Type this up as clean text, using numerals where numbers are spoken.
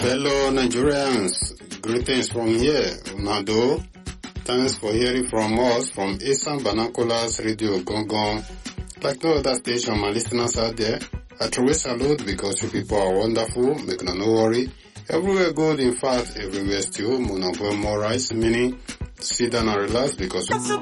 Fellow Nigerians, greetings from here, Unado. Thanks for hearing from us from Esan Banakolas Radio Gongon. Like no other station, my listeners out there, I truly salute because you people are wonderful, make no worry. Everywhere good, in fact, everywhere still, more rice, meaning sit down and relax because